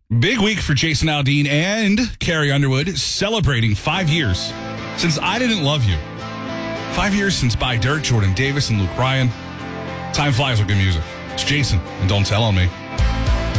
Big week for Jason Aldean and Carrie Underwood, celebrating 5 years since I Didn't Love You. 5 years since Buy Dirt, Jordan Davis and Luke Ryan. Time flies with good music. It's Jason and Don't Tell on Me.